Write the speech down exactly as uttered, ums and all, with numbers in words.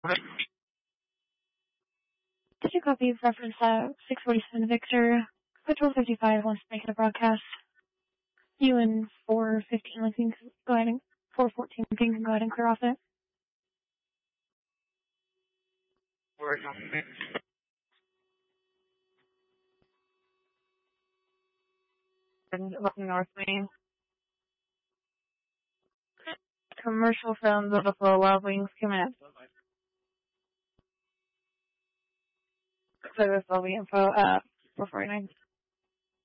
Did you copy reference uh, six forty-seven Victor? Patrol fifty-five wants to make it a broadcast. You and four fifteen, I think, go ahead and four fourteen, can go ahead and clear off it. Looking North Main. Commercial from the Buffalo Wild Wings coming up. So this will be info uh four forty-nine.